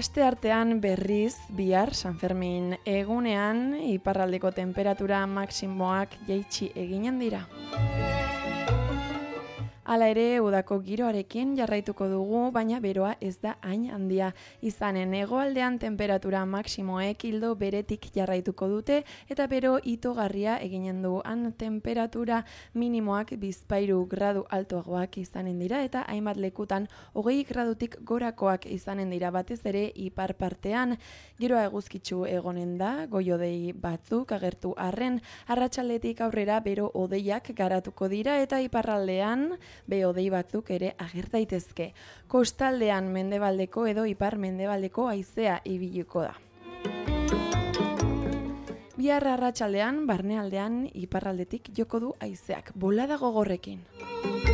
Asteartean berriz bihar San Fermin egunean iparraldeko temperatura maximoak jaitsi eginen dira. Hala ere, udako giroarekin jarraituko dugu, baina beroa ez da hain handia. Izanen hegoaldean temperatura maximoek ildo beretik jarraituko dute, eta bero itogarria eginen du. Han temperatura minimoak 2 gradu altoagoak izanen dira, eta hainbat lekutan 20 gradutik gorakoak izanen dira, batez ere ipar partean. Giroa eguzkitsu egonen da, goi-hodei batzuk agertu arren, arratsaldetik aurrera bero hodeiak garatuko dira, eta iparraldean behodei batzuk ere ager daitezke. Kostaldean mendebaldeko edo ipar mendebaldeko haizea ibiliko da. Bihar arratsaldean barnealdean iparraldetik joko du haizeak, bolada gogorrekin.